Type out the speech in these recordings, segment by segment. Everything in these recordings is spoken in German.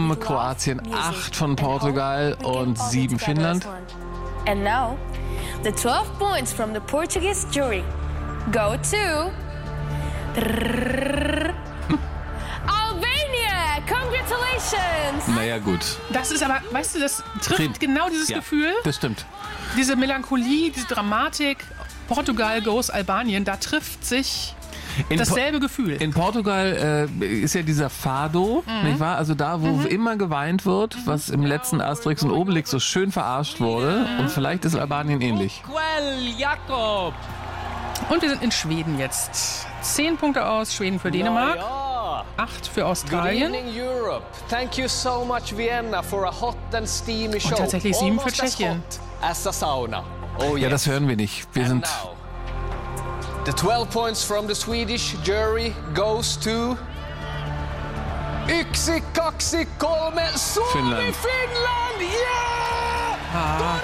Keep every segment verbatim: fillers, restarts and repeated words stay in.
bekommen Kroatien acht von Portugal und sieben Finnland. And now, the twelve points from the Portuguese jury go to Albania. Congratulations! Naja, gut. Das ist aber, weißt du, das trifft Stimmt. genau dieses Ja, Gefühl. Das stimmt. Diese Melancholie, diese Dramatik. Portugal goes Albanien, da trifft sich In dasselbe Gefühl. In Portugal äh, ist ja dieser Fado, mhm. nicht wahr? Also da, wo mhm. immer geweint wird, was im letzten Asterix und Obelix so schön verarscht wurde. Mhm. Und vielleicht ist Albanien ähnlich. Und wir sind in Schweden jetzt. Zehn Punkte aus Schweden für Dänemark. Acht für Australien. Und tatsächlich sieben für Tschechien. Oh, ja, das hören wir nicht. Wir sind... The twelve points from the Swedish jury goes to Yksi, kaksi, kolme, Suomi, Finnland. Finnland! Yeah! Ah.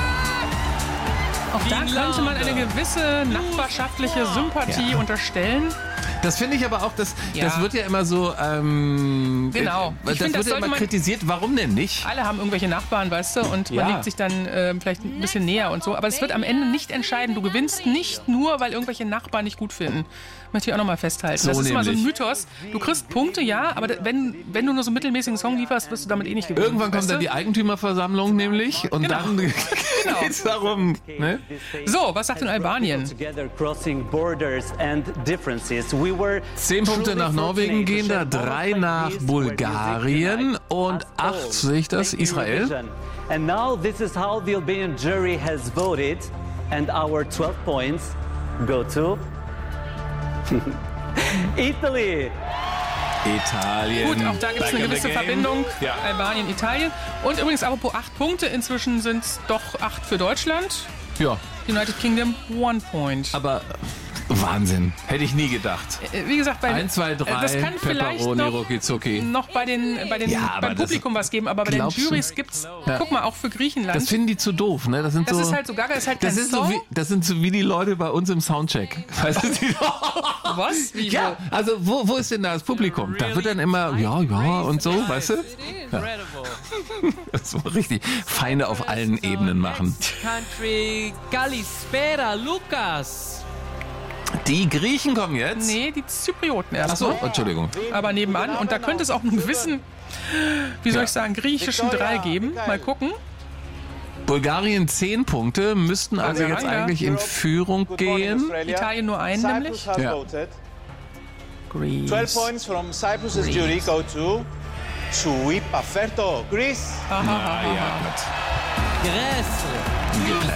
Auch da könnte man eine gewisse nachbarschaftliche Sympathie Ja. unterstellen. Das finde ich aber auch, das, Ja. das wird ja immer so, ähm, Genau. das Ich wird find, das ja sollte immer man- kritisiert, warum denn nicht? Alle haben irgendwelche Nachbarn, weißt du, und man Ja. liegt sich dann äh, vielleicht ein bisschen näher und so. Aber es wird am Ende nicht entscheiden. Du gewinnst nicht nur, weil irgendwelche Nachbarn dich gut finden. Möchte ich auch nochmal festhalten. So das ist mal so ein nämlich. Mythos. Du kriegst Punkte, ja, aber wenn, wenn du nur so einen mittelmäßigen Song lieferst, wirst du damit eh nicht gewinnen. Irgendwann kommt weißt dann du? die Eigentümerversammlung nämlich und Genau. dann geht's darum. Ne? So, was sagt denn Albanien? Zehn Punkte nach Norwegen gehen da, drei nach Bulgarien und acht, sehe ich das, Israel. And now this is how the Albanian jury has voted, and our twelve points go to Italy. Italien. Gut, auch da gibt es eine gewisse Verbindung. Ja. Albanien, Italien. Und übrigens, apropos acht Punkte, inzwischen sind es doch acht für Deutschland. Ja, United Kingdom, one point. aber Wahnsinn. Hätte ich nie gedacht. Äh, Wie gesagt, bei, Eins, zwei, drei, äh, das kann vielleicht Pepperoni, noch, rucki zucki. noch bei den, bei den, Ja, aber beim das- Publikum was geben, aber bei den glaubst du? Jurys gibt's, Ja. guck mal, auch für Griechenland. Das finden die zu doof, ne? Das sind Das so. ist halt so gaga, das ist halt kein das, ist so Song. wie, das sind so wie die Leute bei uns im Soundcheck. Weißt du, die, Was? Wie ja, also wo, wo ist denn da das Publikum? Da wird dann immer, ja, ja und so, weißt du? Ja. So richtig Feinde auf allen Ebenen machen. Country Kalispera, Lukas. Die Griechen kommen jetzt. Nee, die Zyprioten erst. Achso, ne? Entschuldigung. Aber nebenan. Und da könnte es auch einen gewissen, wie soll Ja. ich sagen, griechischen Drall geben. Mal gucken. Bulgarien zehn Punkte, müssten also jetzt Bulgarien. eigentlich in Führung gehen. Italien nur einen nämlich. Cyprus has Ja. voted. Greece. twelve points from Cyprus's jury go to Sui Paferto, Greece. Aha, aha, aha. Grèce.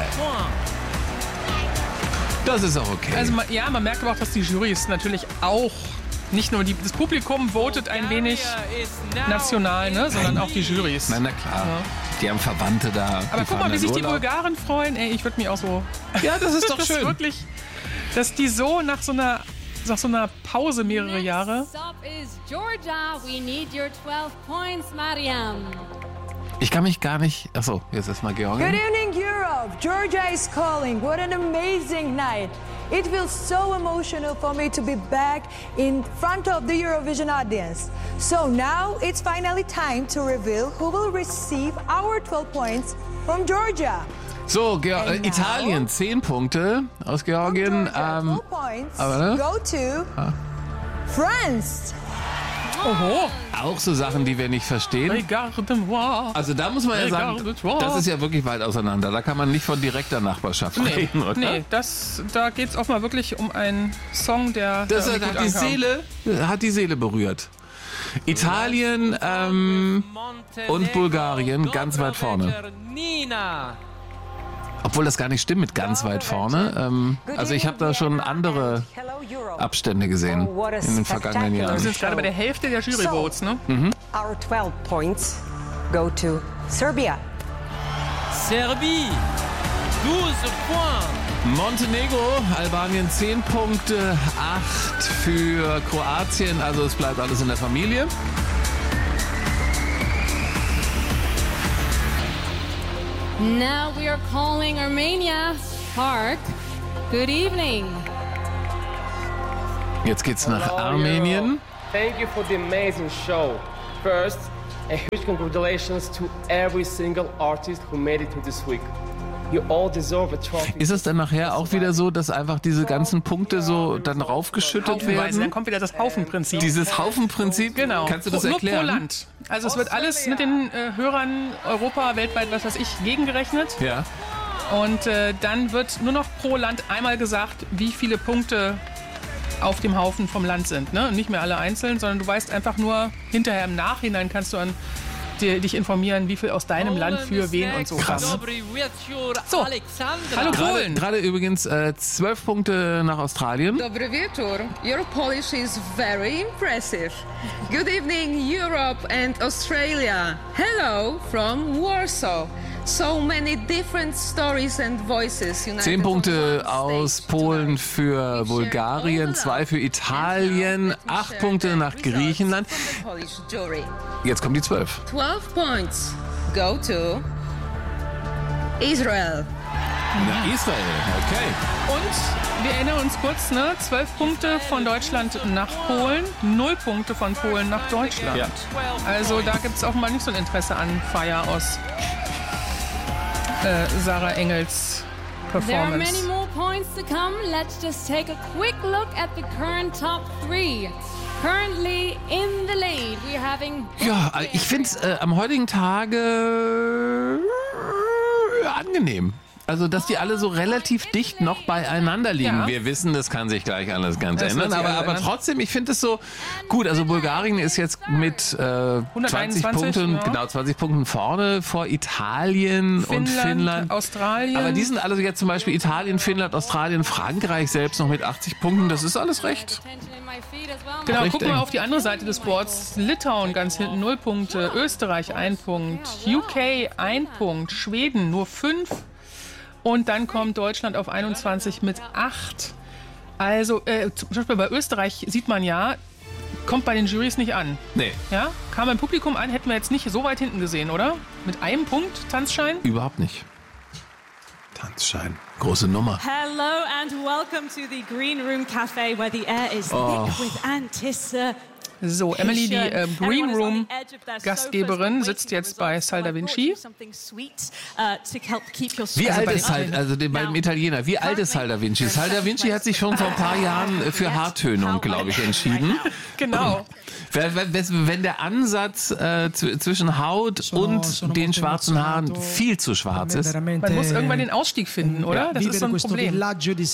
Das ist auch okay. Also man- ja, man merkt aber auch, dass die Jurys natürlich auch, nicht nur die, das Publikum votet ein wenig national, ne, sondern auch die Jurys. na, na klar. Die haben Verwandte da. Aber die guck fahren mal, wie in sich die Urlaub. Bulgaren freuen. Ey, ich würde mich auch so... Ja, das ist doch das schön. Wirklich, dass die so nach so einer, nach so einer Pause mehrere Jahre... Next up is Georgia. We need your twelve points, Mariam. Ich kann mich gar nicht. Achso, jetzt ist mal Good Georgien. evening, Europe. Georgia is calling. What an amazing night. It feels so emotional for me to be back in front of the Eurovision audience. So now it's finally time to reveal who will receive our twelve points from Georgia. So, Geo äh, And now- Italien zehn Punkte aus From Georgien. Georgia, Ähm, two points aber, ne? go to France. Oho, auch so Sachen, die wir nicht verstehen. regarde-moi. Also da muss man ja sagen, Regarde-toi. das ist ja wirklich weit auseinander. Da kann man nicht von direkter Nachbarschaft Nee, reden, oder? nee das, da geht es offenbar wirklich um einen Song, der Das der hat, irgendwie hat, die gut ankam. Seele, hat die Seele berührt. Italien ähm, und Bulgarien ganz weit vorne. Nina. Obwohl das gar nicht stimmt mit ganz weit vorne. Ähm, also ich habe da schon andere Abstände gesehen in den vergangenen Wir Jahren. sind jetzt gerade bei der Hälfte der Jury-Votes, ne? Our twelve points go to Serbia. Serbie. douze points. Montenegro, Albanien zehn Punkte, acht für Kroatien. Also es bleibt alles in der Familie. Now we are calling Armenia. Park, good evening. Jetzt geht's nach Armenien. Thank you for the amazing show. First, A huge congratulations to every single artist who made it to this week. You all deserve a trophy. Ist es dann nachher auch wieder so, dass einfach diese ganzen Punkte so dann raufgeschüttet werden? Dann kommt wieder das Haufenprinzip. Dieses Haufenprinzip? Genau. Kannst du das Nur erklären? pro Land. Also es wird alles mit den äh, Hörern Europa, weltweit, was weiß ich, gegengerechnet. Ja. Und äh, dann wird nur noch pro Land einmal gesagt, wie viele Punkte auf dem Haufen vom Land sind. Ne? Nicht mehr alle einzeln, sondern du weißt einfach nur, hinterher im Nachhinein kannst du an dir, dich informieren, wie viel aus deinem Land für wen und so. Krass. So, hallo Gerade, Polen. gerade übrigens äh, zwölf Punkte nach Australien. Dobry wieczór. Your Polish is very impressive. Good evening, Europe and Australia. Hello from Warsaw. So many different stories and voices. Zehn Punkte aus Polen für Bulgarien, zwei für Italien, acht Punkte nach Griechenland. Jetzt kommen die zwölf. twelve points go to Israel. Na, Israel, okay. Und wir erinnern uns kurz, ne? zwölf Punkte von Deutschland nach Polen, null Punkte von Polen nach Deutschland. Ja. Also da gibt es auch mal nicht so ein Interesse an Feier aus äh, Sarah Engels There are many Performance. more points to come. Let's just take a quick look at the current top three. Currently in the lead, we're having... Ja, ich finde es äh, am heutigen Tage äh, angenehm. Also, dass die alle so relativ dicht noch beieinander liegen. Ja. Wir wissen, das kann sich gleich alles ganz Das ändern. wird sich Aber, alles aber ändern. trotzdem, ich finde es so gut. Also, Bulgarien ist jetzt mit äh, zwanzig Punkten, ja. genau zwanzig Punkten vorne vor Italien und Finnland, Finnland. Australien. Aber die sind alle jetzt zum Beispiel Italien, Finnland, Australien, Frankreich selbst noch mit achtzig Punkten. Das ist alles recht. Genau, Recht guck mal eng. auf die andere Seite des Boards. Litauen ganz hinten null Punkte, Österreich ein Punkt, U K ein Punkt, Schweden nur fünf und dann kommt Deutschland auf einundzwanzig mit acht. Also äh, zum Beispiel bei Österreich sieht man ja, kommt bei den Jurys nicht an. Nee. Ja, kam beim Publikum an, hätten wir jetzt nicht so weit hinten gesehen, oder? Mit einem Punkt Tanzschein? Überhaupt nicht. Tanzschein. Große Nummer. Hello and welcome to the Green Room Cafe, where the air is Oh. thick with anticipation. So, Emily, die äh, Green Room Gastgeberin, sitzt jetzt bei Sal da Vinci. Wie alt ist Sal, also dem, beim Italiener, wie alt ist Sal da Vinci? Sal da Vinci hat sich schon vor ein paar Jahren für Haartönung, glaube ich, entschieden. Genau. Wenn, wenn, wenn der Ansatz äh, zwischen Haut und den schwarzen Haaren viel zu schwarz ist. Man muss irgendwann den Ausstieg finden, oder? Das ist so ein Problem.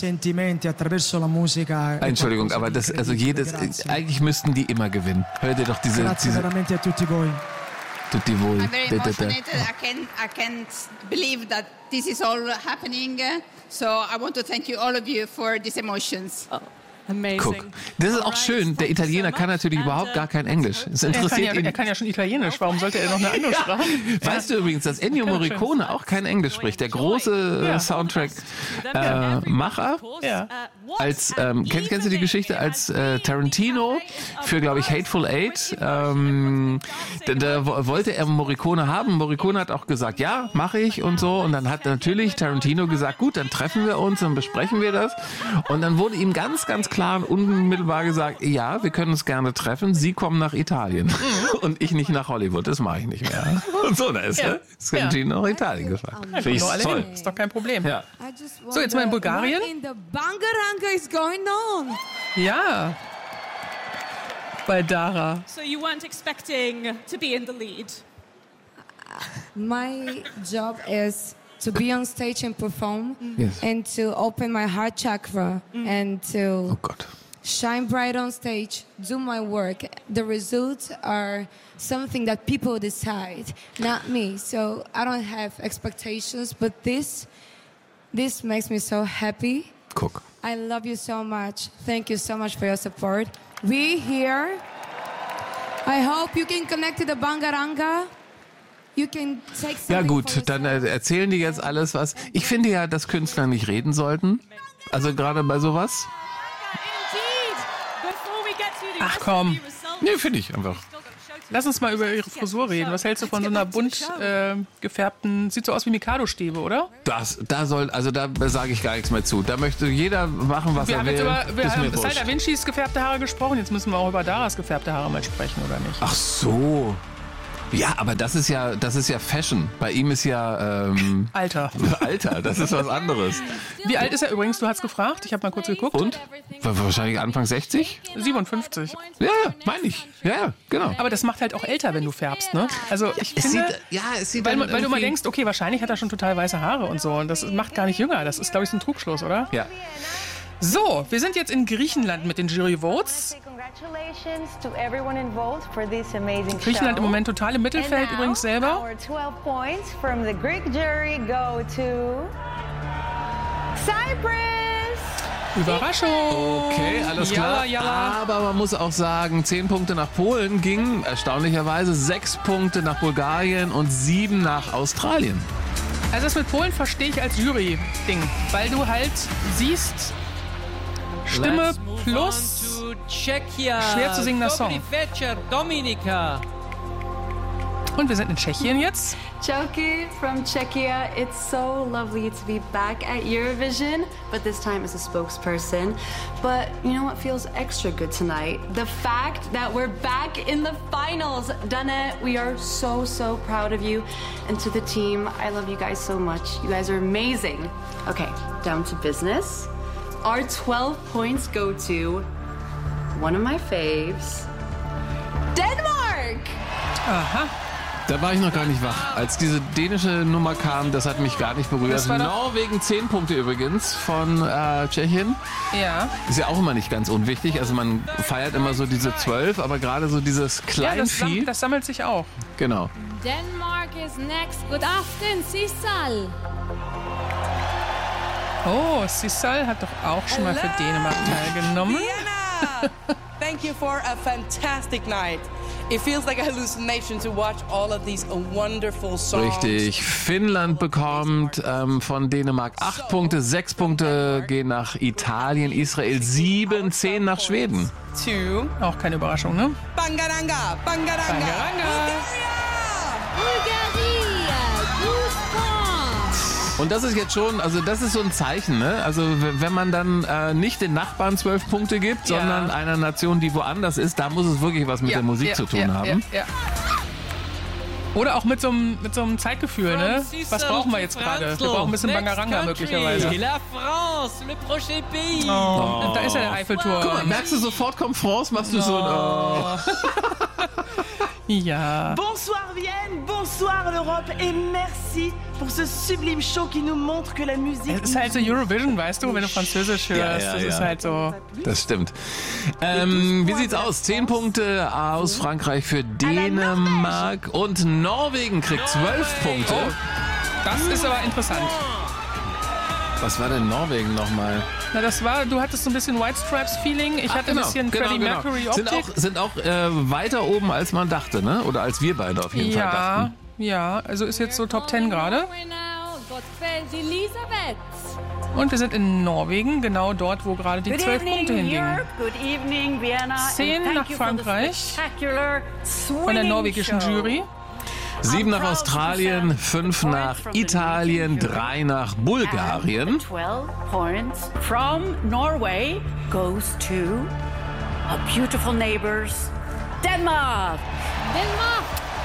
Entschuldigung, aber das, also jedes, eigentlich müssten die immer gewinnen. Hör dir doch diese, diese Tutti voi. I'm very emotional. I can't, I can't believe that this is all happening. So I want to thank you, all of you, for these emotions. Oh, amazing. Guck, das ist auch schön. Der Italiener kann natürlich überhaupt gar kein Englisch. Es Er kann, interessiert ja, ihn. er kann ja schon Italienisch. Warum sollte er noch eine andere Sprache? Weißt du übrigens, dass Ennio Morricone auch kein Englisch spricht? Der große Ja. Soundtrack-Macher. Ja. Als, ähm, kennst, kennst du die Geschichte, als äh, Tarantino für, glaube ich, Hateful Eight, ähm, da, da wo- wollte er Morricone haben. Morricone hat auch gesagt, ja, mache ich und so. Und dann hat natürlich Tarantino gesagt, gut, dann treffen wir uns und besprechen wir das. Und dann wurde ihm ganz, ganz klar und unmittelbar gesagt, ja, wir können uns gerne treffen. Sie kommen nach Italien und ich nicht nach Hollywood. Das mache ich nicht mehr. Und so, da ist Ja. er. Ist Tarantino nach Italien gefahren. Finde ich Nur alle toll. hin. Ist doch kein Problem. Ja. So, jetzt mal in Bulgarien. What in the Bangaranga is going on? Ja. Bei Dara. So you weren't expecting to be in the lead. My job is to be on stage and perform Yes. and to open my heart chakra and to Oh Gott. shine bright on stage, do my work. The results are something that people decide, not me. So I don't have expectations, but this this makes me so happy. Guck. I love you so much. Thank you so much for your support. We here. I hope you can connect to the Bangaranga. You can take Ja something gut, for dann äh, erzählen die jetzt alles was. Ich finde ja, dass Künstler nicht reden sollten. Also gerade bei sowas. Ach komm. Nee, finde ich einfach. Lass uns mal über ihre Frisur reden. Was hältst du von so einer bunt äh, gefärbten, sieht so aus wie Mikado-Stäbe, oder? Das, da soll, also da sage ich gar nichts mehr zu. Da möchte jeder machen, was Wir er haben will. jetzt über wir Ist mir haben Sal wurscht. da Vincis gefärbte Haare gesprochen. Jetzt müssen wir auch über Daras gefärbte Haare mal sprechen, oder nicht? Ach so. Ja, aber das ist ja, das ist ja Fashion. Bei ihm ist ja ähm, Alter. Alter, das ist was anderes. Wie alt ist er übrigens? Du hast gefragt. Ich habe mal kurz geguckt. Und? Wahrscheinlich Anfang sechzig? siebenundfünfzig. Ja, meine ich. Ja, genau. Aber das macht halt auch älter, wenn du färbst, ne? Also ich Es finde, sieht, ja, es sieht weil, dann weil du mal irgendwie- denkst, okay, wahrscheinlich hat er schon total weiße Haare und so. Und das macht gar nicht jünger. Das ist, glaube ich, so ein Trugschluss, oder? Ja. So, wir sind jetzt in Griechenland mit den Jury-Votes. Congratulations to everyone involved for this amazing Griechenland show. im Moment total im Mittelfeld And now, übrigens selber. Our twelve points from the Greek jury go to Cyprus. Überraschung. Okay, alles klar. Jalla, jalla. Aber man muss auch sagen, zehn Punkte nach Polen gingen erstaunlicherweise, sechs Punkte nach Bulgarien und sieben nach Australien. Also das mit Polen verstehe ich als Jury-Ding, weil du halt siehst, Stimme Let's move plus on to Czechia. schwer zu singender Song. Dobry večer, Dominika. Und wir sind in Tschechien jetzt. Chalky from Czechia, it's so lovely to be back at Eurovision, but this time as a spokesperson. But you know what feels extra good tonight? The fact that we're back in the finals. Dana, we are so, so proud of you. And to the team, I love you guys so much. You guys are amazing. Okay, down to business. Our twelve points go to one of my faves, Denmark! Aha. Da war ich noch gar nicht wach. Als diese dänische Nummer kam, das hat mich gar nicht berührt. Das war doch- Norwegen zehn Punkte übrigens von äh, Tschechien. Ja. Ist ja auch immer nicht ganz unwichtig. Also man feiert immer so diese zwölf, aber gerade so dieses Ja, das, Kleinvieh. sam das sammelt sich auch. Genau. Denmark is next. Good afternoon, Sissal. Oh, Sissal hat doch auch schon mal für Dänemark teilgenommen. Vienna! Thank you for a fantastic night. It feels like a hallucination to watch all of these wonderful songs. Richtig. Finnland bekommt ähm, von Dänemark acht Punkte, sechs Punkte gehen nach Italien, Israel sieben, zehn nach Schweden. To Auch keine Überraschung, ne? Bangaranga, Bangaranga. Bangaranga. Und das ist jetzt schon, also das ist so ein Zeichen, ne? Also w- wenn man dann äh, nicht den Nachbarn zwölf Punkte gibt, Ja. sondern einer Nation, die woanders ist, da muss es wirklich was mit Ja, der Musik ja, zu tun ja, haben. Ja, ja. Oder auch mit so einem mit so einem Zeitgefühl, ne? Was brauchen wir jetzt gerade? Wir brauchen ein bisschen Bangaranga möglicherweise. La France, le prochain pays. Oh, da ist ja der Eiffelturm. Guck mal, merkst du sofort, kommt France, machst du so ein oh. Ja. Bonsoir Vienne, bonsoir l'Europe et merci pour ce sublime show qui nous montre que la musique... Es ist halt so Eurovision, weißt du, wenn du Französisch hörst. Ja, ja, das ja. ist halt so. Das stimmt. Ähm, wie sieht's aus? Zehn Punkte aus Frankreich für Dänemark und Norwegen kriegt zwölf Punkte. Oh, das ist aber interessant. Was war denn Norwegen nochmal? Na, das war, du hattest so ein bisschen White Stripes Feeling. Ich Ach, hatte ein bisschen Freddie Mercury Sind Optik. auch, sind auch äh, weiter oben, als man dachte, ne? Oder als wir beide auf jeden Fall Ja, dachten. ja, also ist jetzt so Top Ten gerade. Now, Gottfried Elisabeth. Und wir sind in Norwegen, genau dort, wo gerade die Good zwölf evening, Punkte hingingen. Europe. Good evening, Vienna. and Zehn thank nach you for the Frankreich spectacular von der swinging norwegischen show. Jury. Sieben nach Australien, fünf nach Italien, drei nach Bulgarien. And the twelve points from Norway goes to our beautiful neighbors, Denmark. Denmark.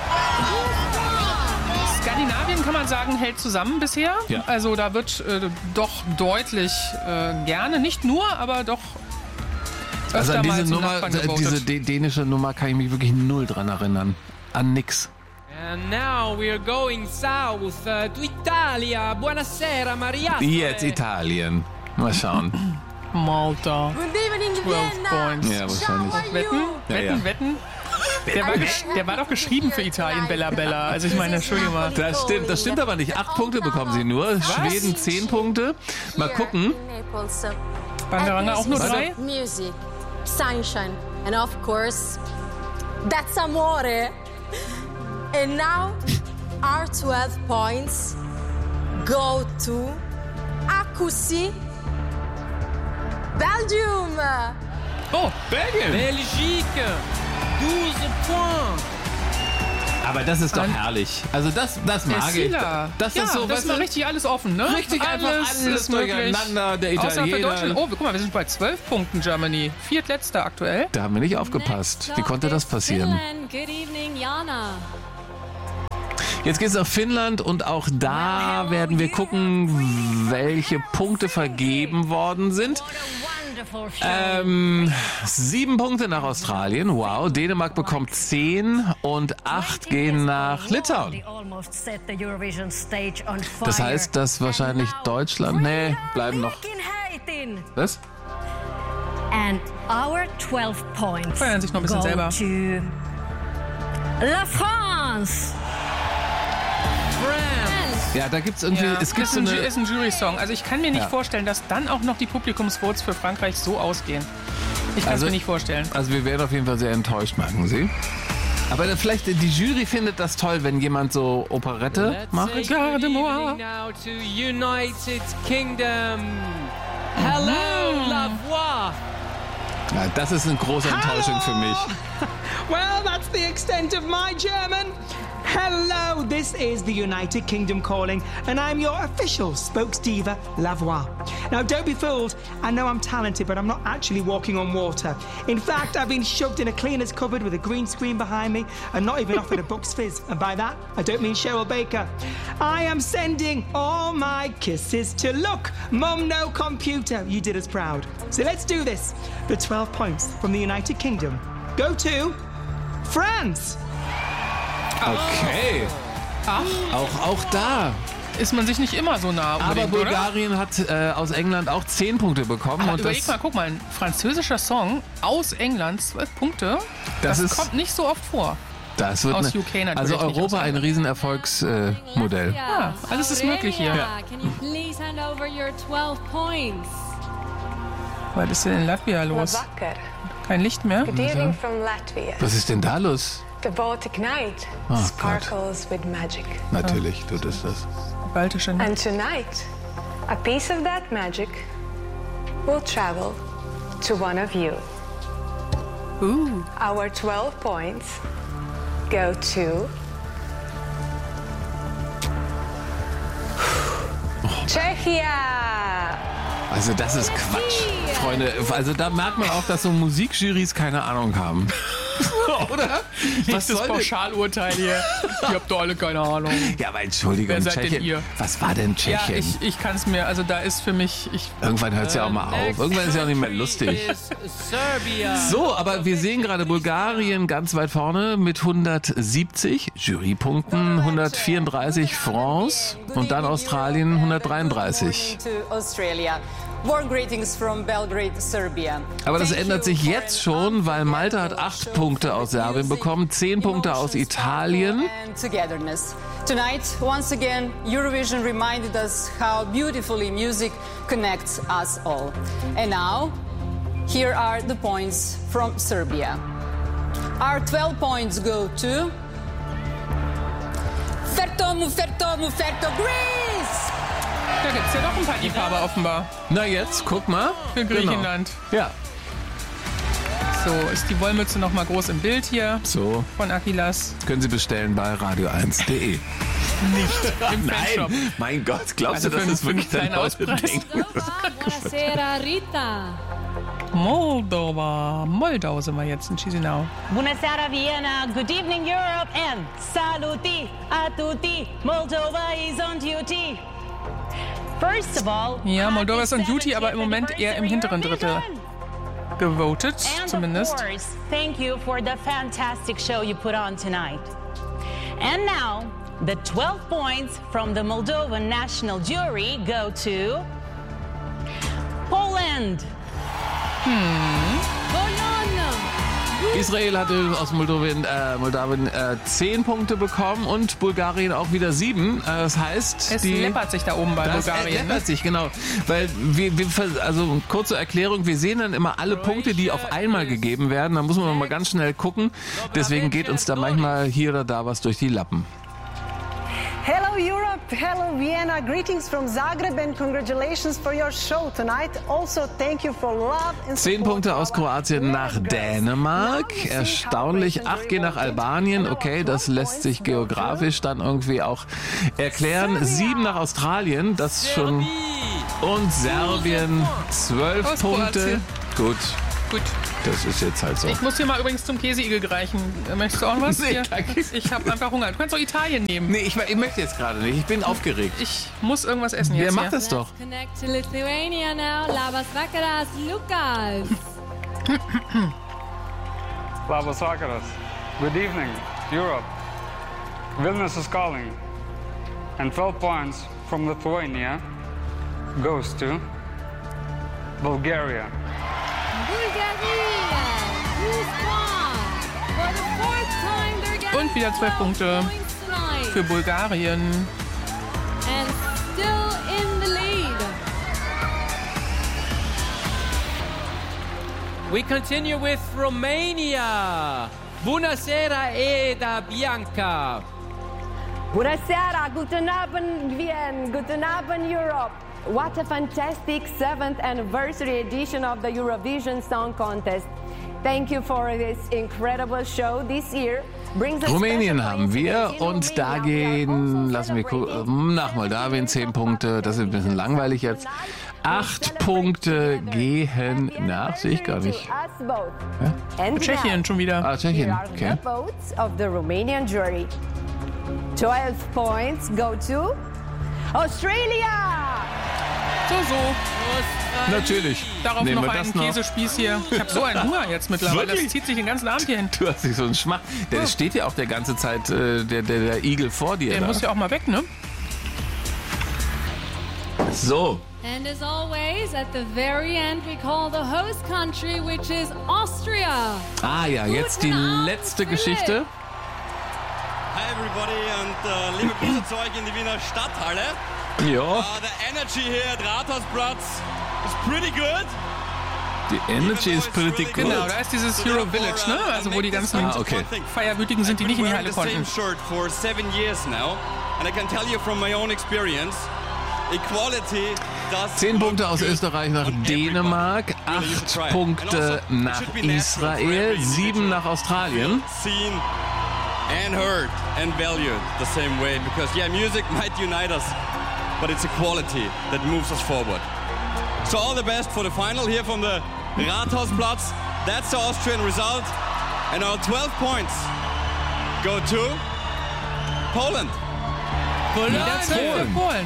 Skandinavien, kann man sagen, hält zusammen bisher. Ja. Also da wird äh, doch deutlich äh, gerne, nicht nur, aber doch öfter Also an mal diese zum Nummer, Nachbarn äh, gewotet. diese dä- dänische Nummer kann ich mich wirklich null dran erinnern. An nix. And now we're going south uh, to Italia. Buonasera, Maria. Jetzt Italien. Mal schauen. Malta. Good evening, zwölf Vienna. Points. Ja, wahrscheinlich. Wetten? Ja, Wetten, ja. wetten? Der war, gesch- der war doch geschrieben für Italien, Bella Bella. Also ich meine, Entschuldigung mal. Das stimmt, das stimmt aber nicht. Acht Punkte bekommen sie nur. Schweden zehn Punkte. Mal gucken. Bangaranga auch nur drei? Music, sunshine, and of course, that's amore. And now, our twelve points go to Akusi, Belgium. Oh, Belgien. Belgique, douze points. Aber das ist doch herrlich. Also das, das mag ich. Sila. Das ja, ist so, das weißt ist mal du, richtig alles offen, ne? Richtig einfach alles ist möglich. durcheinander, der Außer für Italiener. Deutschland. Oh, guck mal, wir sind bei zwölf Punkten, Germany. Viertletzter aktuell. Da haben wir nicht aufgepasst. Wie konnte das passieren? Finland. Good evening, Jana. Jetzt geht es nach Finnland und auch da werden wir gucken, welche Punkte vergeben worden sind. Ähm, sieben Punkte nach Australien, wow. Dänemark bekommt zehn und acht gehen nach Litauen. Das heißt, dass wahrscheinlich Deutschland, nee, bleiben noch. Was? And our twelve points feiern sich noch ein bisschen go selber. To La France. Ja, da gibt's irgendwie, Ja, es gibt ist so ein, eine... Ju- ist ein Jury-Song. Also ich kann mir nicht Ja. vorstellen, dass dann auch noch die Publikumsvotes für Frankreich so ausgehen. Ich kann es Also- mir nicht vorstellen. Also wir werden auf jeden Fall sehr enttäuscht, merken Sie. Aber dann vielleicht, die Jury findet das toll, wenn jemand so Operette macht. Regarde-moi. Now to United Kingdom. Hello, la voix. Ja, das ist eine große Enttäuschung für mich. Well, that's the extent of my German. Hello, this is the United Kingdom calling, and I'm your official spokesdiva, La Voix. Now, don't be fooled. I know I'm talented, but I'm not actually walking on water. In fact, I've been shoved in a cleaner's cupboard with a green screen behind me and not even offered a Bucks Fizz. And by that, I don't mean Cheryl Baker. I am sending all my kisses to look, Mum, no computer. You did us proud. So let's do this. The twelve points from the United Kingdom go to France. Okay. Ach, Auch, auch da. ist man sich nicht immer so nah Aber unbedingt, oder? Bulgarien hat äh, aus England auch zehn Punkte bekommen. Aber und überleg das, mal, guck mal, ein französischer Song aus England, zwölf Punkte. Das Das, ist- kommt nicht so oft vor. das wird aus eine, U K natürlich, also nicht aus Europa ein England. Riesenerfolgsmodell. Äh, Modell. Ja, alles ist möglich hier. Aurelia, can you please hand over your twelve points? Was ist denn in Latvia los? Labvakar. Kein Licht mehr? Good evening from Latvia. Was ist denn da los? The Baltic night Oh, Gott. sparkles with magic. Natürlich tut es das. Baltische Nacht. And tonight, a piece of that magic will travel to one of you. Ooh. Our twelve points go to Czechia. Also das ist Quatsch, Freunde. Also da merkt man auch, dass so Musikjurys keine Ahnung haben. Oder? Was das soll denn? Pauschalurteil hier? Ihr habt doch alle keine Ahnung. Ja, aber Entschuldigung, Wer seid denn Tschechien. ihr? Was war denn Ja, Tschechien? ich, ich kann es mir, also da ist für mich, ich, Irgendwann hört es ja auch mal auf. Irgendwann ist es ja auch nicht mehr lustig. Serbia. So, aber wir sehen gerade Bulgarien ganz weit vorne mit hundertsiebzig Jurypunkten, hundertvierunddreißig France und dann Australien hundertdreiunddreißig. To Australia. Warm greetings from Belgrade, Serbia. Aber das ändert sich jetzt schon, weil Malta hat acht Punkte aus Serbien bekommen, zehn Punkte aus Italien. And togetherness. Tonight, once again, Eurovision reminded us how beautifully music connects us all. And now, here are the points from Serbia. Our twelve points go to Fertomu, Fertomu, Ferto, Greece! da gibt es ja doch ein paar Liebhaber offenbar Na jetzt, guck mal. für Griechenland. Genau. Ja, So, ist die Wollmütze noch mal groß im Bild hier so. von Achilles. Können Sie bestellen bei radio eins punkt de. Nicht im Fanshop. Nein, mein Gott, glaubst Also du, das für einen- ist wirklich für einen dein Leute kleinen Ding? Buonasera, Rita. Moldova. Moldau sind wir jetzt in Chisinau. Buonasera Vienna, good evening Europe and saluti a tutti. Moldova is on duty. First of all, Ja, Moldova ist on duty, aber im Moment eher im hinteren Drittel gewotet, and zumindest. of course, thank you for the fantastic show you put on tonight. And now, the twelve points from the Moldovan National Jury go to Poland. Israel hatte aus Moldawien, äh, Moldawien äh, zehn Punkte bekommen und Bulgarien auch wieder sieben. Äh, das heißt, Es die, läppert sich da oben bei das Bulgarien. läppert Ne? sich, genau. Weil wir, wir, vers- also kurze Erklärung, wir sehen dann immer alle Punkte, die auf einmal gegeben werden. Da muss man noch mal ganz schnell gucken. Deswegen geht uns da manchmal hier oder da was durch die Lappen. Hello Europe, hello Vienna, greetings from Zagreb and congratulations for your show tonight. Also thank you for love and Zehn support Punkte to aus our Kroatien nach Dänemark. Erstaunlich. Acht gehen nach Albanien. Okay, das lässt sich geografisch dann irgendwie auch erklären. Sieben nach Australien. Das schon. Und Serbien. Zwölf Aus Punkte. Kroatien. Gut. Gut. Das ist jetzt halt so. Ich muss hier mal übrigens zum Käseigel greifen. Möchtest du auch was? Nee, hier? danke. Ich habe einfach Hunger. Du kannst doch Italien nehmen. Nee, ich, ich möchte jetzt gerade nicht. Ich bin aufgeregt. Ich muss irgendwas essen jetzt. Wer macht hier. das doch? Connect to Lithuania now. Labas vakaras, Lukas. Labas vakaras. Good evening, Europe. Vilnius is calling. And twelve points from Lithuania goes to Bulgaria. Bulgaria, who's won? For the fourth time they're getting Und wieder zwölf Punkte points tonight. für Bulgarien. And still in the lead. We continue with Romania. Buonasera Eda Bianca. Buonasera, guten Abend, Wien, guten Abend, Europe. What a fantastic seventh anniversary edition of the Eurovision Song Contest. Thank you for this incredible show this year. Brings a Rumänien special haben wir coincidence in und da Romania. We are gehen, also lassen wir gucken, celebrating nach Moldawien zehn Punkte, das ist ein bisschen langweilig jetzt. Acht Punkte gehen nach, sehe ich gar nicht. us both. Ja? And Tschechien now, schon wieder. Ah, Tschechien, here are okay. the votes of the Romanian jury. twelve points go to Australia. So, so. Natürlich. Darauf Nehmen noch wir das einen noch. Käsespieß hier. Ich habe so einen Hunger jetzt mittlerweile. Wirklich? Das zieht sich den ganzen Abend hier hin. Du hast nicht so einen Schmack. Der steht ja auch der ganze Zeit, äh, der, der, der Igel vor dir. Der da. muss ja auch mal weg, ne? So. And as always, at the very end, we call the host country, which is Austria. Ah ja, jetzt die letzte Geschichte. Hi everybody und uh, liebe Grüße zu euch in die Wiener Stadthalle. Ja. Uh, the energy here at Rathausplatz is pretty good. Die Energy ist pretty good. Genau, da ist dieses Hero Village, ne? Also wo die ganzen Ah, okay. Feierwütigen sind, die nicht in die Halle I've been wearing konnten. the same shirt for seven years now and I can tell you from my own experience, equality does Zehn Punkte aus Österreich nach Dänemark, acht Punkte nach Israel, sieben nach Australien. seen and heard and valued the same way because yeah, music might unite us, but it's equality that moves us forward. So all the best for the final here from the Rathausplatz. That's the Austrian result, and our twelve points go to Poland. Wieder zwölf für Polen.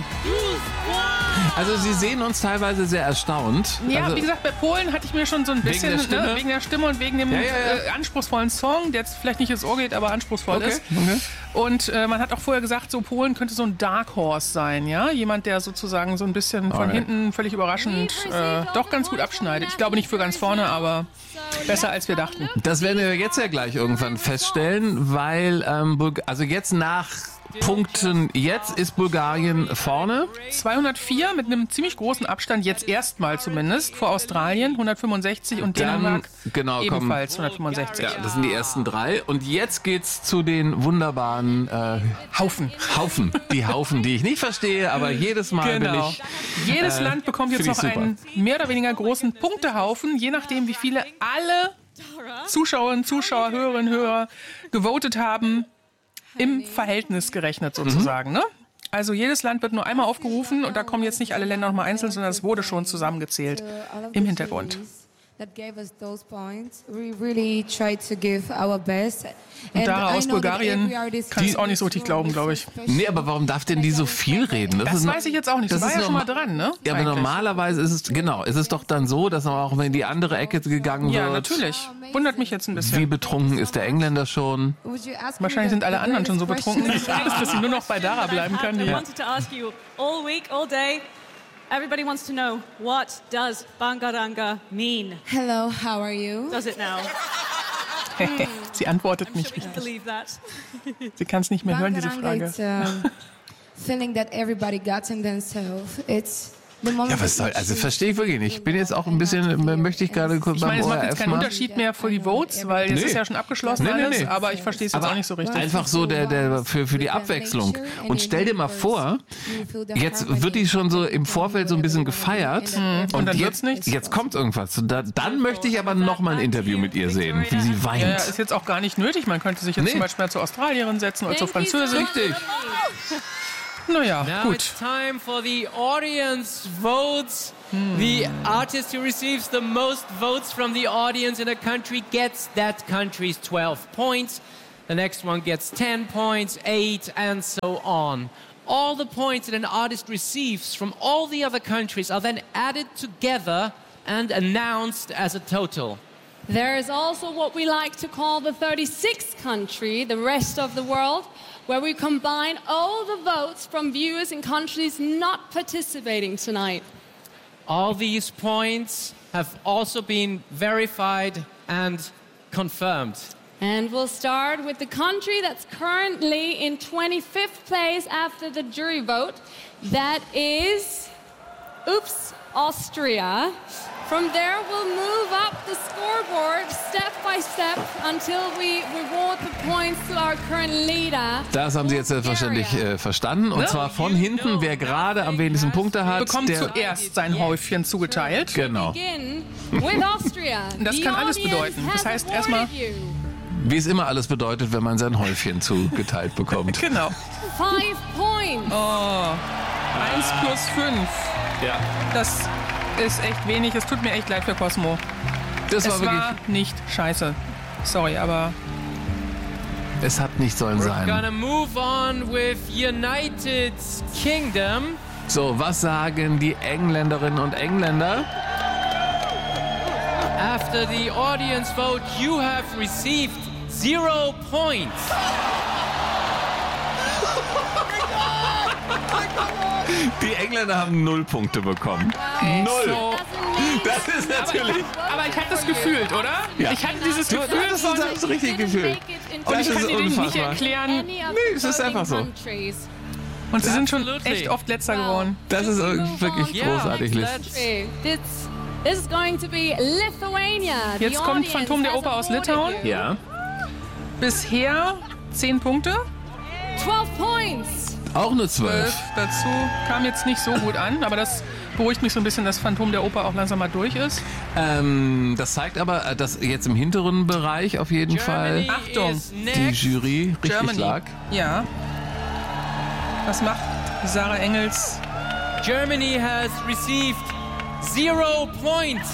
Also Sie sehen uns teilweise sehr erstaunt. Ja, also, wie gesagt, bei Polen hatte ich mir schon so ein Wegen bisschen, der Stimme? Ne, wegen der Stimme und wegen dem Ja, ja, ja. Äh, anspruchsvollen Song, der jetzt vielleicht nicht ins Ohr geht, aber anspruchsvoll Okay, ist. okay. Und äh, man hat auch vorher gesagt, so Polen könnte so ein Dark Horse sein, ja? Jemand, der sozusagen so ein bisschen von Alright. hinten völlig überraschend äh, doch ganz gut abschneidet. Ich glaube nicht für ganz vorne, aber besser als wir dachten. Das werden wir jetzt ja gleich irgendwann feststellen, weil ähm, Bulg- also jetzt nach Punkten, jetzt ist Bulgarien vorne. zweihundertvier mit einem ziemlich großen Abstand, jetzt erstmal zumindest, vor Australien, hundertfünfundsechzig und Dann, Dänemark genau, kommen- ebenfalls hundertfünfundsechzig. Ja, das sind die ersten drei. Und jetzt geht's zu den wunderbaren äh, Haufen. Haufen. Die Haufen, die ich nicht verstehe, aber jedes Mal will Genau. ich. Jedes äh, Land bekommt jetzt find noch ich super. einen mehr oder weniger großen Punktehaufen, je nachdem, wie viele alle Zuschauerinnen, Zuschauer, Hörerinnen, Hörer gewotet haben, im Verhältnis gerechnet sozusagen. Ne? Also jedes Land wird nur einmal aufgerufen und da kommen jetzt nicht alle Länder nochmal einzeln, sondern es wurde schon zusammengezählt im Hintergrund. That gave us those points. We really tried to give our best. Und And Dara I aus know that Bulgarien every artist kann es auch nicht so richtig glauben, glaube ich. Nee, aber warum darf denn die so viel reden? Das ist weiß ich jetzt auch nicht. Du das war ist ja schon mal norma- dran, ne? Ja, aber Eigentlich. normalerweise ist es, genau, ist es doch dann so, dass man auch in die andere Ecke gegangen Ja, wird. natürlich. Wundert mich jetzt ein bisschen. Wie betrunken ist der Engländer schon? Wahrscheinlich sind alle anderen schon so betrunken, dass sie nur noch bei Dara bleiben kann. I Die wanted to ask you all week, all day. Everybody wants to know, what does Bangaranga mean? Hello, how are you? Does it now? Sie antwortet nicht We can richtig. believe that. Sie kann es nicht mehr hören, diese Bangaranga, Frage. it's a feeling that everybody got in themselves. It's the moment Ja, was soll, also verstehe ich wirklich nicht. Ich bin jetzt auch ein bisschen, möchte ich gerade kurz Ich beim meine, es macht jetzt O R F keinen mal. Unterschied mehr für die Votes, weil jetzt Nee. ist ja schon abgeschlossen Nee, nee, alles, nee. aber ich verstehe es jetzt Aber auch nicht so richtig. einfach so der, der, für, für die Abwechslung. Und stell dir mal vor, jetzt wird die schon so im Vorfeld so ein bisschen gefeiert Mhm. Und dann jetzt, wird's nichts. jetzt kommt irgendwas. Und da, dann möchte ich aber noch mal ein Interview mit ihr sehen, wie sie weint. Ja, ja, ist jetzt auch gar nicht nötig. Man könnte sich jetzt Nee. zum Beispiel mal zur Australierin setzen oder zur Thank you so Französin. Richtig. Naja, Now gut. it's time for the audience votes. Hm. The artist who receives the most votes from the audience in a country gets that country's twelve points. The next one gets ten points, eight, and so on. All the points that an artist receives from all the other countries are then added together and announced as a total. There is also what we like to call the thirty-sixth country, the rest of the world, where we combine all the votes from viewers in countries not participating tonight. All these points have also been verified and confirmed. And we'll start with the country that's currently in twenty-fifth place after the jury vote. That is, oops, Austria. From there, we'll move up the scoreboard step by step until we reward the points to our current leader. Das haben Sie jetzt selbstverständlich äh, verstanden. Und Ne? zwar von hinten, wer gerade am wenigsten Punkte hat, Bekommt der... zuerst sein Häufchen zugeteilt. Genau. Begin with Austria. Das The kann alles audience bedeuten. Das has heißt erstmal, awarded you Wie es immer alles bedeutet, wenn man sein Häufchen zugeteilt bekommt. genau. five points. Oh, eins plus fünf. Ja. Das ist echt wenig. Es tut mir echt leid für Cosmo. Das es war wirklich... war nicht scheiße. Sorry, aber... Es hat nicht sollen We're sein. gonna move on with United Kingdom. So, was sagen die Engländerinnen und Engländer? After the audience vote, you have received zero points. Die Engländer haben null Punkte bekommen. Null. So. Das ist natürlich... Aber, aber ich hatte das gefühlt, oder? Ja. Ich hatte dieses Du, Gefühl du hast von... das richtig gefühlt. Und Das ich kann ist dir nicht unfassbar. erklären. Nee, es ist einfach so. Und sie sind schon Absolutely. echt oft Letzter geworden. Das ist wirklich Yeah, großartig, Liz. This, this is going to be Lithuania. The Jetzt kommt audience Phantom der has Oper aus awarded Litauen. you Ja. Bisher zehn Punkte. twelve points. Auch nur Zwölf zwölf. dazu. Kam jetzt nicht so gut an, aber das beruhigt mich so ein bisschen, dass Phantom der Oper auch langsam mal durch ist. Ähm, das zeigt aber, äh, dass jetzt im hinteren Bereich auf jeden Fall Germany Achtung. is die next. Jury richtig Germany. lag. Ja. Was macht Sarah Engels? Germany has received zero points.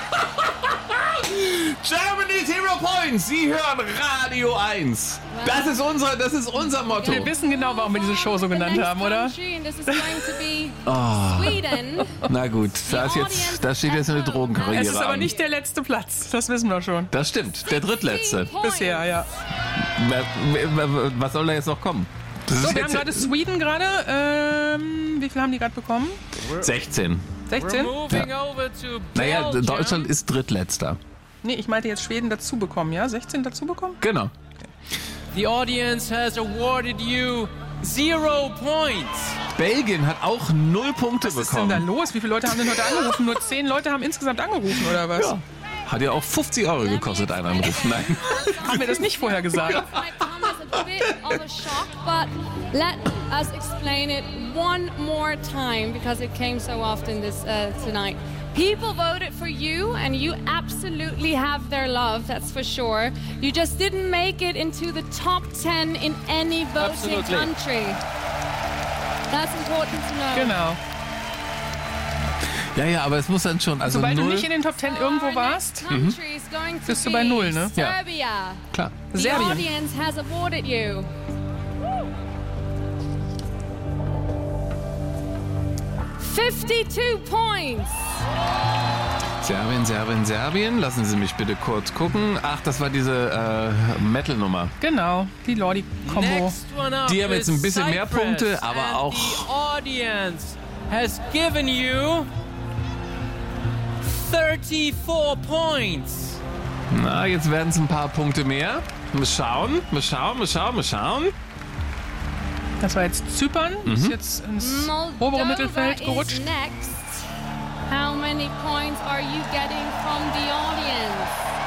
Germany Zero Points. Sie hören Radio eins. Das ist unser, das ist unser Motto. Wir wissen genau, warum wir diese Show so genannt haben, oder? Country, and this is going to be Oh. Sweden. Na gut, da, ist jetzt, da steht jetzt eine Drogenkarriere Es ist aber an. nicht der letzte Platz. Das wissen wir schon. Das stimmt, der drittletzte. Bisher, ja. Was soll da jetzt noch kommen? Das So, ist wir haben jetzt gerade Sweden gerade. Ähm, wie viel haben die gerade bekommen? sechzehn. sechzehn? We're moving over to Naja, Belgium. Deutschland ist drittletzter. Nee, ich meinte jetzt Schweden dazu bekommen, ja? sechzehn dazu bekommen? Genau. The audience has awarded you zero points. Belgien hat auch null Punkte Was ist denn da bekommen. los? Wie viele Leute haben denn heute angerufen? Nur zehn Leute haben insgesamt angerufen, oder was? Ja. Hat ja auch fünfzig Euro gekostet, ein Anruf. Nein. Haben wir das nicht vorher gesagt? Might come as a bit of a shock, but let us explain it one more time because it came so often this uh, tonight. People voted for you, and you absolutely have their love, that's for sure. You just didn't make it into the top ten in any voting Absolutely. country. That's important to know. Genau. Ja, ja, aber es muss dann schon, also Sobald du null. nicht in den Top ten irgendwo warst, Country is going to bist du be bei null, ne? Ja. Serbia. Klar. The Serbien. audience has awarded you fifty-two points. Serbien, Serbien, Serbien. Lassen Sie mich bitte kurz gucken. Ach, das war diese äh, Metal-Nummer. Genau, die Lordi-Kombo. Next one up Die haben jetzt ein is bisschen mehr Cyprus, Punkte, aber and auch- The audience has given you thirty-four points. Na, jetzt werden es ein paar Punkte mehr. Mal schauen, mal schauen, mal schauen, mal schauen. Das war jetzt Zypern, Mhm. ist jetzt ins obere Moldova Mittelfeld is gerutscht. next. How many points are you getting from the audience?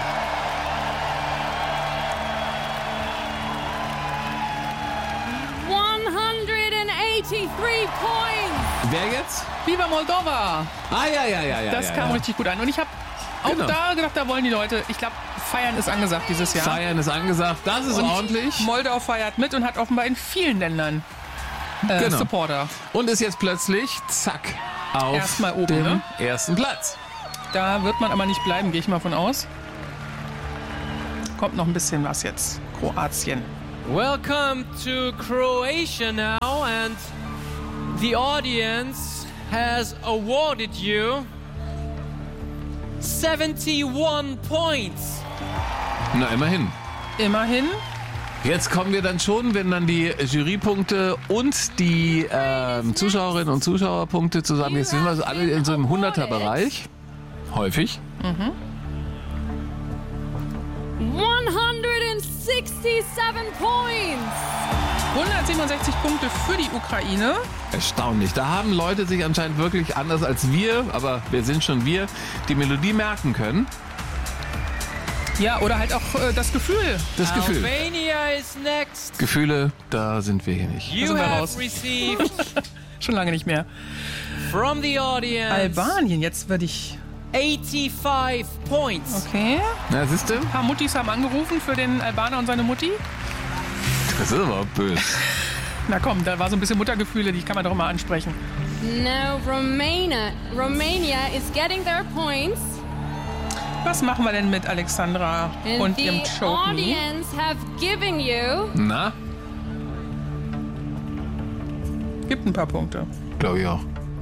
one hundred eighty-three points. Wer jetzt? Viva Moldova! Ah, ja, ja, ja, ja. Das ja, kam ja. richtig gut an. Und ich habe auch Genau. da gedacht, da wollen die Leute, ich glaube, feiern ist angesagt dieses Jahr. Feiern ist angesagt, das ist Und ordentlich. Moldau feiert mit und hat offenbar in vielen Ländern äh, Genau. Supporter. Und ist jetzt plötzlich, zack, auf Erstmal oben, dem ne? ersten Platz. Da wird man aber nicht bleiben, gehe ich mal von aus. Kommt noch ein bisschen was jetzt. Kroatien. Welcome to Croatia now, and the audience has awarded you seventy-one points. Na, immerhin. Immerhin. Jetzt kommen wir dann schon, wenn dann die Jurypunkte und die ähm, Zuschauerinnen und Zuschauerpunkte zusammen, jetzt sind wir so alle in so einem hunderter-Bereich. Häufig. Mhm. one hundred sixty-seven points. hundertsiebenundsechzig Punkte für die Ukraine. Erstaunlich. Da haben Leute sich anscheinend wirklich anders als wir, aber wir sind schon wir, die Melodie merken können. Ja, oder halt auch äh, das Gefühl. Das Gefühl. Albania is next. Gefühle, da sind wir hier nicht. You wir have raus. received Schon lange nicht mehr. from the audience Albanien, jetzt würde ich... eighty-five points. Okay. Na, siehst du? Ein paar Muttis haben angerufen für den Albaner und seine Mutti. Das ist aber böse. Na komm, da war so ein bisschen Muttergefühle, die kann man doch mal ansprechen. Now Romania, Romania is getting their points. Was machen wir denn mit Alexandra And und the ihrem Choke Me? audience have given you Na, Gibt ein paar Punkte. glaube ich auch.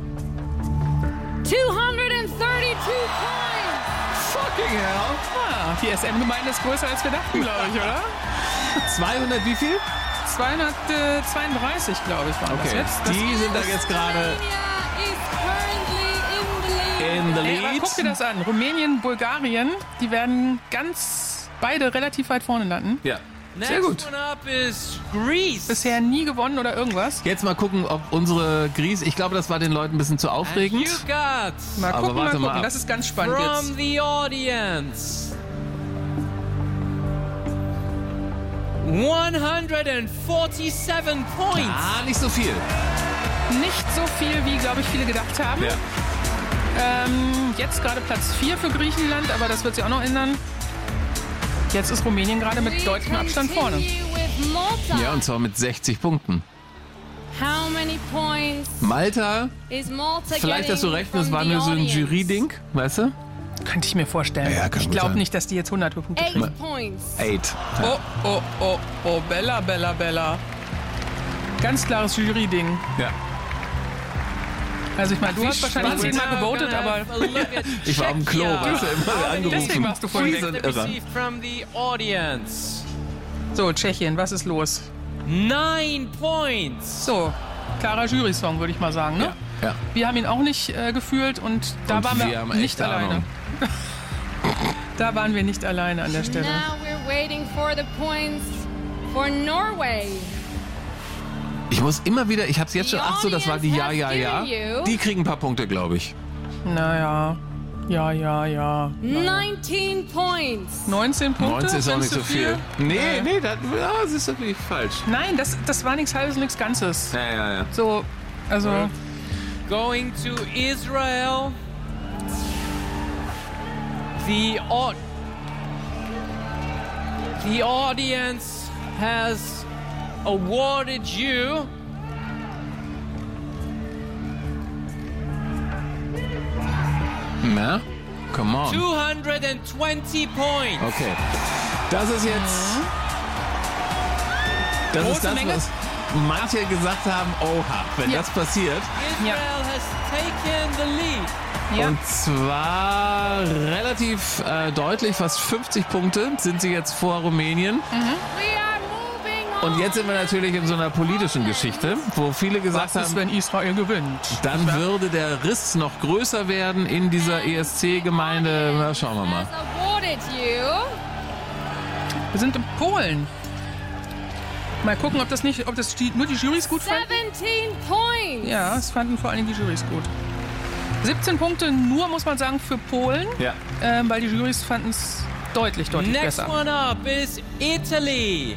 two hundred thirty-two points. Fucking hell. Ah, die S M-Gemeinde ist größer als wir dachten, glaube ich, oder? zweihundert wie viel? zweihundertzweiunddreißig, glaube ich, waren das Okay, jetzt. Das die sind da jetzt gerade in the Ey, aber lead. guck dir das an. Rumänien, Bulgarien, die werden ganz beide relativ weit vorne landen. Ja, sehr gut. Next one up is Greece. Bisher nie gewonnen oder irgendwas. Jetzt mal gucken, ob unsere Grease, ich glaube, das war den Leuten ein bisschen zu And aufregend. you got Mal Aber gucken, mal warte mal gucken. ab. Das ist ganz spannend from jetzt. the audience one hundred forty-seven points. Ah, nicht so viel. Nicht so viel, wie, glaube ich, viele gedacht haben. Ja. Ähm, jetzt gerade Platz vier für Griechenland, aber das wird sich auch noch ändern. Jetzt ist Rumänien gerade mit deutlichem Abstand vorne. Continue with Malta. Ja, und zwar mit sechzig Punkten. How many points Malta, is Malta vielleicht hast du getting recht, das from war the nur so ein audience? Jury-Ding, weißt du? Könnte ich mir vorstellen. Ja, kann ich gut glaube sein. nicht, dass die jetzt hundert Punkte kriegen. Eight points. Eight. Oh, oh, oh, oh, Bella, Bella, Bella. Ganz klares Jury-Ding. Ja. Also ich meine, du Wie hast wahrscheinlich spannend. zehnmal gewotet, aber Ich war am Klo, weißt du, immer angerufen. deswegen warst du voll Die weg. sind irre. Received from the audience So, Tschechien, was ist los? nine points. So, klarer Jury-Song, würde ich mal sagen, ne? Ja, ja. Wir haben ihn auch nicht äh, gefühlt und da Und waren wir, wir haben nicht echt alleine. Ahnung. Da waren wir nicht alleine an der Stelle. Now we're waiting for the points for Norway. Ich muss immer wieder, ich hab's jetzt schon, ach so, das war die Ja, Ja, Ja. Die kriegen ein paar Punkte, glaube ich. Naja, ja, ja, ja. nineteen points. neunzehn Punkte? neunzehn ist auch Findest nicht so du viel. Nee, nee, das, ja, das ist wirklich falsch. Nein, das, das war nichts Halbes und nichts Ganzes. Ja, ja, ja. So, also... Going to Israel. The au- the audience has awarded you Na, come on. two hundred twenty points. Okay. Das ist jetzt. Das Große ist das, Menge. was manche gesagt haben: Oha, wenn Ja. das passiert. Israel has taken the lead. Ja. Und zwar relativ äh, deutlich, fast fünfzig Punkte sind sie jetzt vor Rumänien. We are moving on. Und jetzt sind wir natürlich in so einer politischen Geschichte, wo viele gesagt Was ist, haben, wenn Israel gewinnt? dann würde der Riss noch größer werden in dieser E S C-Gemeinde. Na, schauen wir mal. Has awarded you Wir sind in Polen. Mal gucken, ob das nicht, ob das die, nur die Jurys gut fanden. seventeen points. Ja, es fanden vor allem die Jurys gut. siebzehn Punkte nur, muss man sagen, für Polen, Ja. ähm, weil die Jurys fanden es deutlich, deutlich Next besser. one up is Italy.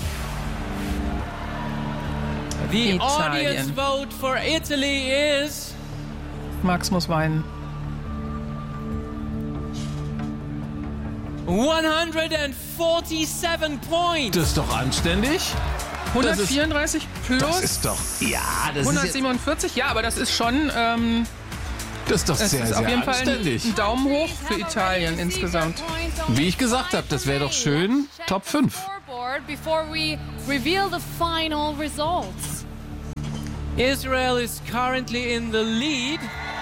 The Italien. audience vote for Italy is Max muss weinen. one hundred forty-seven points. Das ist doch anständig. hundertvierunddreißig plus. Das ist doch, ja, das hundertsiebenundvierzig, ist ja, aber das ist schon. Ähm, das ist doch es sehr, ist sehr auf jeden Fall anständig. ein, ein Daumen hoch für Italien insgesamt. Wie ich gesagt habe, das wäre doch schön. Top fünf. Before we reveal the final results. Israel is currently in the lead.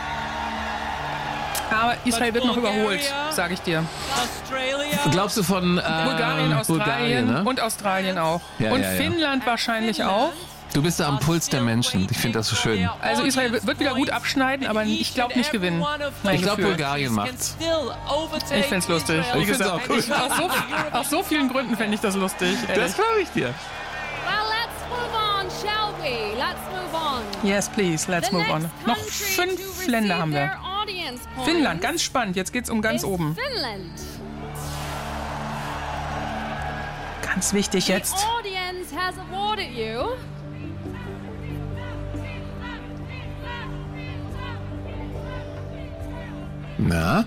Aber Israel wird noch überholt, sage ich dir. Glaubst du von äh, Bulgarien, Australien Bulgarien, ne? und Australien auch. Ja, und ja, ja. Finnland wahrscheinlich auch. Du bist da am Puls der Menschen. Ich finde das so schön. Also Israel wird wieder gut abschneiden, aber ich glaube nicht gewinnen. Mein Ich glaube, Gefühl. Bulgarien macht's. Ich find's lustig. Wie Ich find's gesagt, auch cool. ich, aus, so, aus so vielen Gründen fände ich das lustig. Das glaube ich dir. Well, let's move on, shall we? Let's move on. Yes, please, let's The move on. next Noch country fünf to receive Länder haben wir. their audience points Finnland, ganz spannend. Jetzt geht's um ganz is oben. Finland. Ganz wichtig jetzt. The audience has awarded you Na?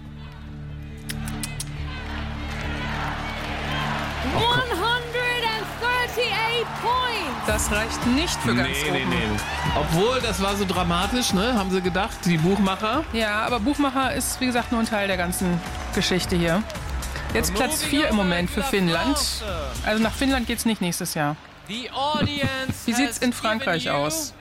hundertthirty-eight points. Das reicht nicht für ganz Nee, oben. nee, nee. Obwohl, das war so dramatisch, ne? Haben sie gedacht, die Buchmacher. Ja, aber Buchmacher ist, wie gesagt, nur ein Teil der ganzen Geschichte hier. Jetzt Platz vier im Moment für Finnland. Also nach Finnland geht's nicht nächstes Jahr. The audience Wie sieht's in has Frankreich given you aus?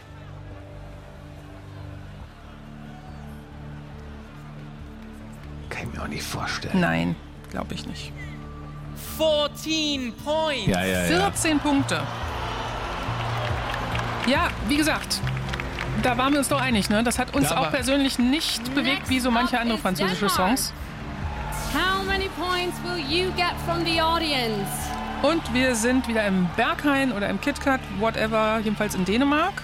Kann ich mir auch nicht vorstellen. Nein, glaube ich nicht. fourteen points. Ja, ja, ja. vierzehn Punkte. Ja, wie gesagt, da waren wir uns doch einig, ne? Das hat uns Da auch war- persönlich nicht bewegt wie so manche andere französische Songs. How many points will you get from the audience? Und wir sind wieder im Berghain oder im KitKat, whatever, jedenfalls in Dänemark.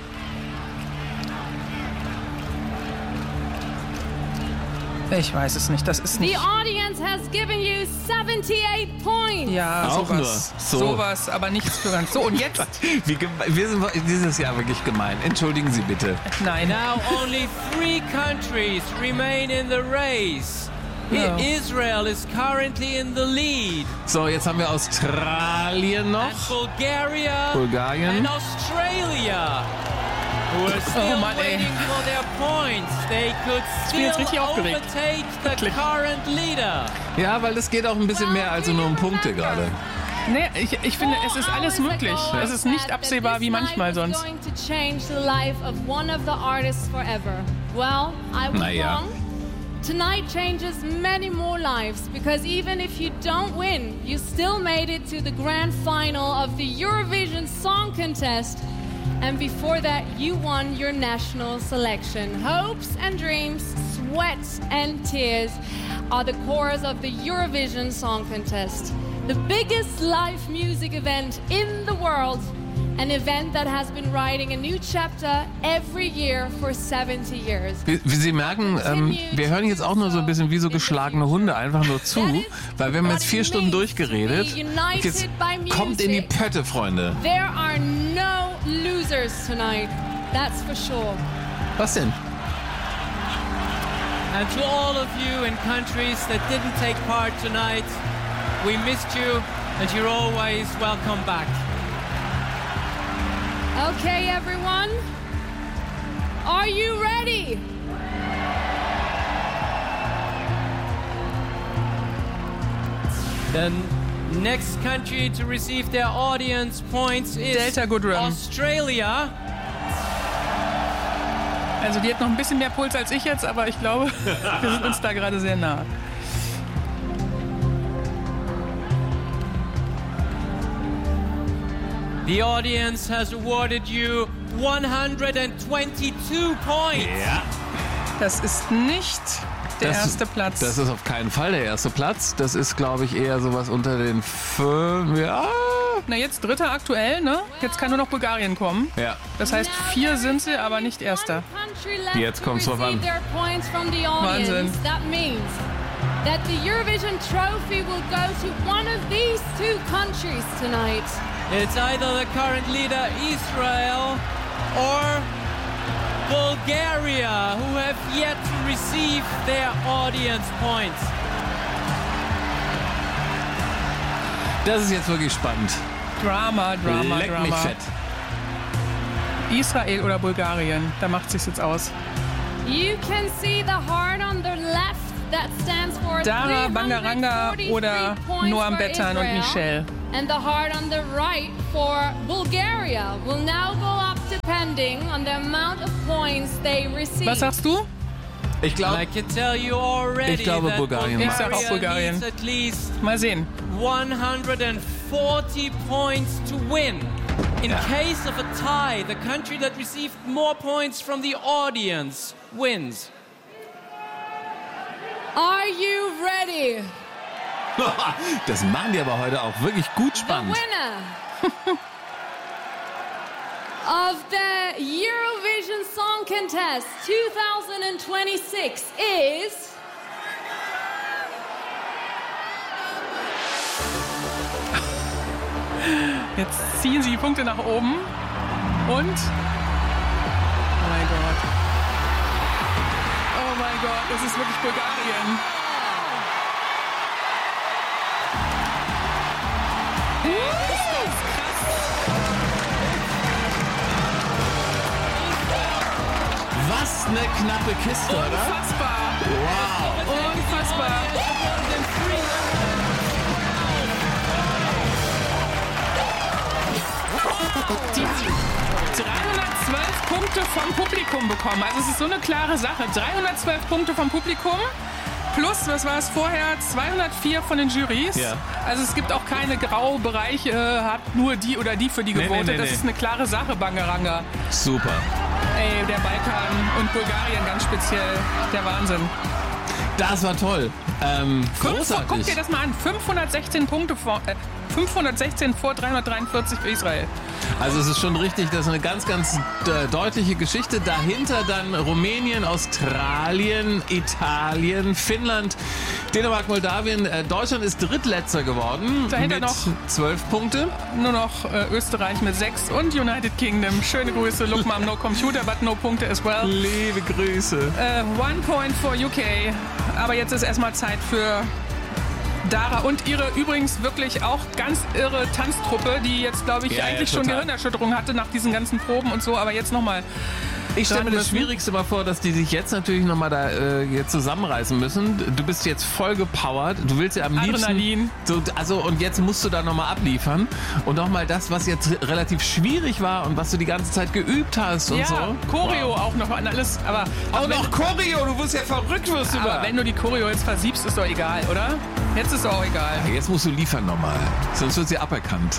Ich weiß es nicht, das ist The nicht... audience has given you seventy-eight points. Ja, Auch sowas. nur. So. Sowas, aber nichts für ganz... So, und jetzt... Wie geme- wir sind dieses Jahr wirklich gemein. Entschuldigen Sie bitte. Nein. Now only three countries remain in the race. I- Ja. Israel is currently in the lead. So, jetzt haben wir Australien noch. Bulgaria Bulgarien. and Australia, who are still Mann, ey. waiting for their points. They could Ich bin jetzt still richtig aufgeregt. overtake the Wirklich. current leader. Ja, weil es geht auch ein bisschen mehr als nur um Punkte gerade. Nee, ich, ich finde, es ist alles möglich. Es ist nicht absehbar wie manchmal sonst. Going to change the life of one of the artists forever. Well, I was Naja. wrong. Tonight changes many more lives because even if you don't win, you still made it to the grand final of the Eurovision Song Contest. And before that, you won your national selection. Hopes and dreams, sweat and tears are the cores of the Eurovision Song Contest. The biggest live music event in the world. An event that has been writing a new chapter every year for seventy years. Wie, wie Sie merken, ähm, wir hören jetzt auch nur so ein bisschen wie so geschlagene Hunde einfach nur zu, weil wir haben jetzt vier Stunden durchgeredet. Und jetzt kommt in die Pötte, Freunde. There are no losers tonight. That's for sure. Was denn? And to all of you in countries that didn't take part tonight, we missed you and you're always welcome back. Okay, everyone. Are you ready? The next country to receive their audience points is Delta Goodrem. Australia. Also die hat noch ein bisschen mehr Puls als ich jetzt, aber ich glaube, wir sind uns da gerade sehr nah. The audience has awarded you one hundred twenty-two points. Ja. Das ist nicht der Das- erste Platz. Das ist auf keinen Fall der erste Platz. Das ist, glaube ich, eher sowas unter den fünf. Ja. Na jetzt dritter aktuell, ne? Jetzt kann nur noch Bulgarien kommen. Ja. Das heißt, vier sind sie, aber nicht erster. Country left Jetzt kommt's to drauf an. receive their points from the audience. Wahnsinn. That means that the Eurovision trophy will go to one of these two countries tonight. It's either the current leader Israel or Bulgaria, who have yet to receive their audience points. Das ist jetzt wirklich spannend. Drama, Drama, Leck Drama. mich fett. Israel oder Bulgarien, da macht sich's jetzt aus. You can see the heart on the left that stands for Dara, Bangaranga oder Noam Bettan und Michelle. And the heart on the right for Bulgaria will now go up depending on the amount of points they receive. Was sagst du? Ich glaube, ich glaube Bulgarien. Ich sag auch Bulgarien. Mal sehen. one hundred forty points to win. In Ja. case of a tie, the country that received more points from the audience wins. Are you ready? Das machen die aber heute auch wirklich gut spannend. Winner of the Eurovision Song Contest twenty twenty-six is Jetzt ziehen sie die Punkte nach oben und... Oh mein Gott. Oh mein Gott, es ist wirklich Bulgarien. Was eine knappe Kiste, oder? Unfassbar. Wow. Unfassbar. Die haben dreihundertzwölf Punkte vom Publikum bekommen. Also es ist so eine klare Sache. dreihundertzwölf Punkte vom Publikum plus, was war es vorher, zweihundertvier von den Jurys. Ja. Also es gibt auch keine Graubereiche, äh, hat nur die oder die für die Nee, gewotet. nee, nee, das nee. ist eine klare Sache, Bangaranga. Super. Ey, der Balkan und Bulgarien ganz speziell, der Wahnsinn. Das war toll. Ähm, Fünf, großartig. guck dir das mal an, fünfhundertsechzehn Punkte vor, äh, fünfhundertsechzehn vor dreihundertdreiundvierzig für Israel. Also es ist schon richtig, das ist eine ganz, ganz äh, deutliche Geschichte. Dahinter dann Rumänien, Australien, Italien, Finnland, Dänemark, Moldawien. Äh, Deutschland ist Drittletzter geworden Dahinter mit noch zwölf Punkte. Nur noch äh, Österreich mit sechs und United Kingdom. Schöne Grüße, look mom, no computer, but no Punkte as well. Liebe Grüße. Äh, one point for U K. Aber jetzt ist erstmal Zeit für Dara und ihre übrigens wirklich auch ganz irre Tanztruppe, die jetzt, glaube ich, Ja, ja, eigentlich schon total. Gehirnerschütterung hatte nach diesen ganzen Proben und so, aber jetzt nochmal. Ich stelle mir das Schwierigste mal vor, dass die sich jetzt natürlich nochmal da äh, jetzt zusammenreißen müssen. Du bist jetzt voll gepowert. Du willst ja am Adrenalin. liebsten... So, also, und jetzt musst du da nochmal abliefern. Und nochmal das, was jetzt relativ schwierig war und was du die ganze Zeit geübt hast und ja, so. Choreo auch noch an alles, aber... Auch wenn- noch Choreo, du wirst ja verrückt, wirst du Aber da. wenn du die Choreo jetzt versiebst, ist doch egal, oder? Jetzt ist doch auch egal. Ja, jetzt musst du liefern nochmal. Sonst wird sie aberkannt.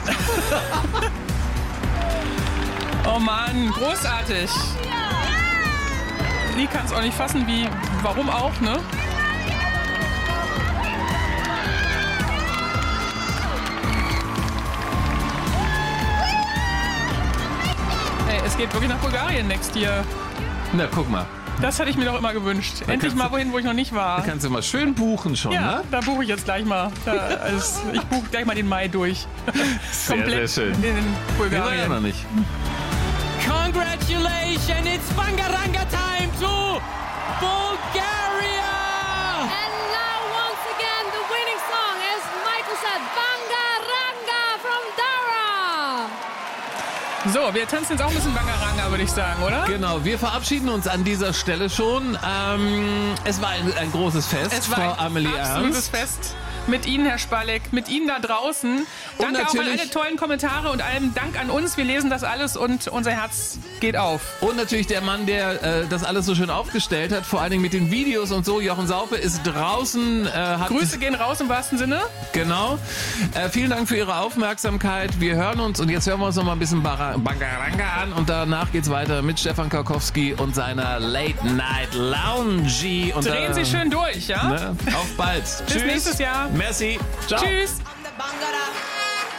Oh Mann, großartig. Die kann es auch nicht fassen, wie, warum auch, ne? Ey, es geht wirklich nach Bulgarien next year. Na, guck mal. Das hatte ich mir doch immer gewünscht. Endlich kannst mal du- wohin, wo ich noch nicht war. Da kannst du mal schön buchen schon, Ja, ne? da buche ich jetzt gleich mal. Da, also ich buche gleich mal den Mai durch. Sehr, Komplett sehr schön. in Wir waren ja Bulgarien. noch nicht. Congratulations, it's Bangaranga time to Bulgaria! And now once again the winning song, as Michael said, Bangaranga from Dara. So, wir tanzen jetzt auch ein bisschen Bangaranga, würde ich sagen, oder? Genau, wir verabschieden uns an dieser Stelle schon. Ähm, es war ein, ein großes Fest, Es war Frau ein Amelie absolutes Ernst. Fest. Mit Ihnen, Herr Spalleck, mit Ihnen da draußen. Danke auch an natürlich- alle tollen Kommentare und allem Dank an uns. Wir lesen das alles und unser Herz geht auf. Und natürlich der Mann, der äh, das alles so schön aufgestellt hat, vor allen Dingen mit den Videos und so. Jochen Saupe ist draußen. Äh, hat Grüße gehen raus im wahrsten Sinne. Genau. Äh, vielen Dank für Ihre Aufmerksamkeit. Wir hören uns und jetzt hören wir uns noch mal ein bisschen Bara- Bangaranga an und danach geht's weiter mit Stefan Karkowski und seiner Late Night Lounge. Und Drehen da- Sie schön durch, ja? Ne? Auf bald. Bis nächstes Jahr. Merci. Ciao. Tschüss. Bangara.